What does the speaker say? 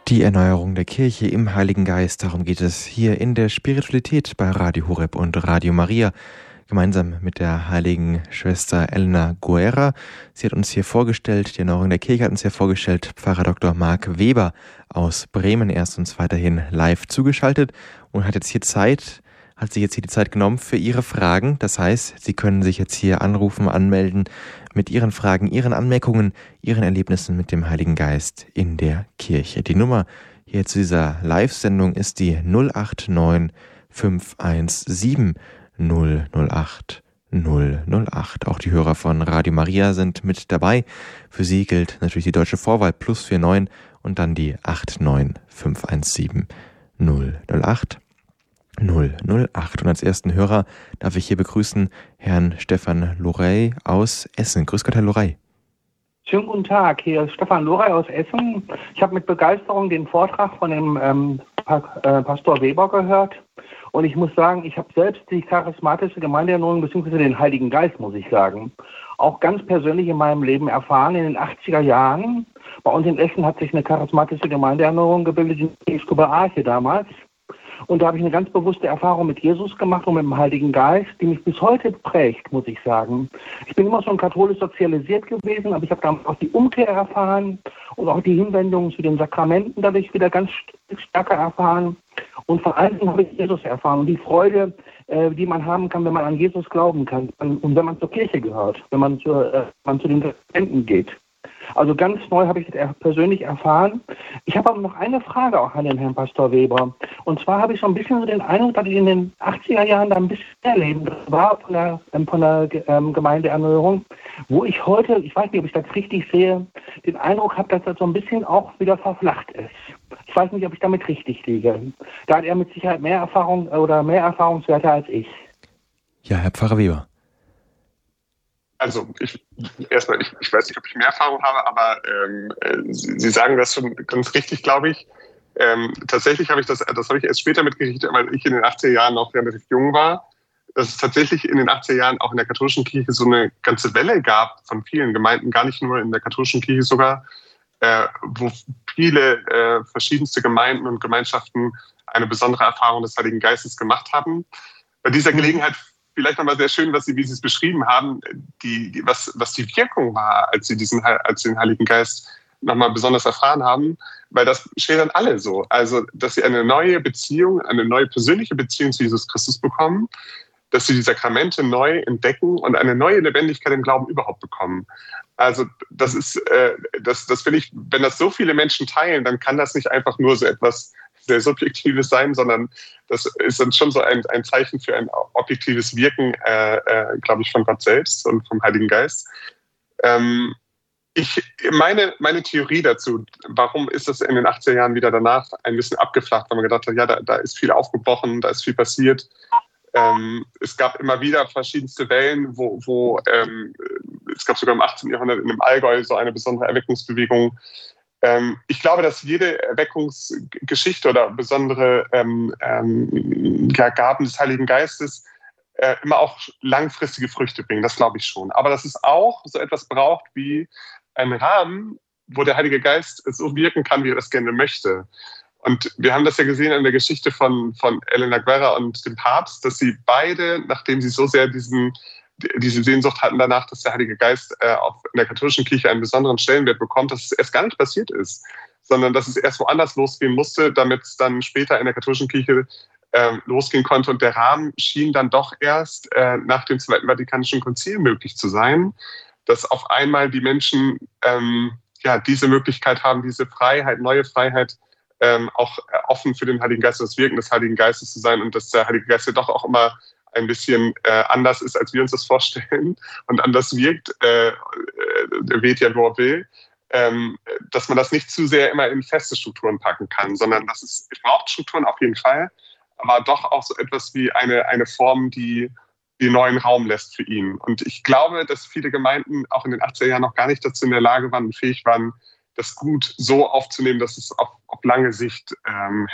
Die Erneuerung der Kirche im Heiligen Geist, darum geht es hier in der Spiritualität bei Radio Horeb und Radio Maria, gemeinsam mit der heiligen Schwester Elena Guerra. Sie hat uns hier vorgestellt, die Erneuerung der Kirche hat uns hier vorgestellt, Pfarrer Dr. Marc Weber aus Bremen. Er ist uns weiterhin live zugeschaltet und hat sich jetzt hier die Zeit genommen für Ihre Fragen. Das heißt, Sie können sich jetzt hier anrufen, anmelden mit Ihren Fragen, Ihren Anmerkungen, Ihren Erlebnissen mit dem Heiligen Geist in der Kirche. Die Nummer hier zu dieser Live-Sendung ist die 089 517 008 008. Auch die Hörer von Radio Maria sind mit dabei. Für Sie gilt natürlich die deutsche Vorwahl +49 und dann die 89 517 008 008. Und als ersten Hörer darf ich hier begrüßen Herrn Stefan Lorey aus Essen. Grüß Gott, Herr Lorey. Schönen guten Tag, hier ist Stefan Lorey aus Essen. Ich habe mit Begeisterung den Vortrag von dem Pastor Weber gehört. Und ich muss sagen, ich habe selbst die charismatische Gemeindeerneuerung bzw. den Heiligen Geist, muss ich sagen, auch ganz persönlich in meinem Leben erfahren. In den 80er Jahren, bei uns in Essen hat sich eine charismatische Gemeindeerneuerung gebildet, in Episcopal Arche damals. Und da habe ich eine ganz bewusste Erfahrung mit Jesus gemacht und mit dem Heiligen Geist, die mich bis heute prägt, muss ich sagen. Ich bin immer schon katholisch sozialisiert gewesen, aber ich habe damals auch die Umkehr erfahren und auch die Hinwendung zu den Sakramenten dadurch wieder ganz stärker erfahren. Und vor allem habe ich Jesus erfahren und die Freude, die man haben kann, wenn man an Jesus glauben kann und wenn man zur Kirche gehört, wenn man zu den Sakramenten geht. Also ganz neu habe ich das persönlich erfahren. Ich habe aber noch eine Frage auch an den Herrn Pastor Weber. Und zwar habe ich so ein bisschen so den Eindruck, dass ich in den 80er Jahren da ein bisschen erleben war von der Gemeindeerneuerung, wo ich heute, ich weiß nicht, ob ich das richtig sehe, den Eindruck habe, dass das so ein bisschen auch wieder verflacht ist. Ich weiß nicht, ob ich damit richtig liege. Da hat er mit Sicherheit mehr Erfahrung oder mehr Erfahrungswerte als ich. Ja, Herr Pfarrer Weber. Also ich weiß nicht, ob ich mehr Erfahrung habe, aber Sie sagen das schon ganz richtig, glaube ich. Tatsächlich habe ich das habe ich erst später mitgekriegt, weil ich in den 80er Jahren noch relativ jung war, dass es tatsächlich in den 80er Jahren auch in der katholischen Kirche so eine ganze Welle gab von vielen Gemeinden, gar nicht nur in der katholischen Kirche sogar, wo viele verschiedenste Gemeinden und Gemeinschaften eine besondere Erfahrung des Heiligen Geistes gemacht haben. Bei dieser Gelegenheit vielleicht nochmal sehr schön, wie Sie es beschrieben haben, was die Wirkung war, als Sie den Heiligen Geist nochmal besonders erfahren haben, weil das schildern alle so. Also, dass Sie eine neue Beziehung, eine neue persönliche Beziehung zu Jesus Christus bekommen, dass Sie die Sakramente neu entdecken und eine neue Lebendigkeit im Glauben überhaupt bekommen. Also, das ist, das finde ich, wenn das so viele Menschen teilen, dann kann das nicht einfach nur so etwas sehr Subjektives sein, sondern das ist dann schon so ein Zeichen für ein objektives Wirken, glaube ich, von Gott selbst und vom Heiligen Geist. Meine Theorie dazu, warum ist das in den 80er Jahren wieder danach ein bisschen abgeflacht, weil man gedacht hat, ja, da ist viel aufgebrochen, da ist viel passiert. Es gab immer wieder verschiedenste Wellen, wo es gab sogar im 18. Jahrhundert in dem Allgäu so eine besondere Erweckungsbewegung. Ich glaube, dass jede Erweckungsgeschichte oder besondere Gaben des Heiligen Geistes immer auch langfristige Früchte bringen. Das glaube ich schon. Aber dass es auch so etwas braucht wie einen Rahmen, wo der Heilige Geist so wirken kann, wie er das gerne möchte. Und wir haben das ja gesehen in der Geschichte von Elena Guerra und dem Papst, dass sie beide, nachdem sie so sehr diese Sehnsucht hatten danach, dass der Heilige Geist auch in der katholischen Kirche einen besonderen Stellenwert bekommt, dass es erst gar nicht passiert ist, sondern dass es erst woanders losgehen musste, damit es dann später in der katholischen Kirche losgehen konnte. Und der Rahmen schien dann doch erst nach dem Zweiten Vatikanischen Konzil möglich zu sein, dass auf einmal die Menschen diese Möglichkeit haben, diese Freiheit, neue Freiheit, auch offen für den Heiligen Geist und das Wirken des Heiligen Geistes zu sein und dass der Heilige Geist ja doch auch immer ein bisschen anders ist, als wir uns das vorstellen und anders wirkt, der weht ja, wo er will, dass man das nicht zu sehr immer in feste Strukturen packen kann, sondern es braucht Strukturen auf jeden Fall, aber doch auch so etwas wie eine Form, die neuen Raum lässt für ihn. Und ich glaube, dass viele Gemeinden auch in den 80er Jahren noch gar nicht dazu in der Lage waren und fähig waren, das gut so aufzunehmen, dass es auf lange Sicht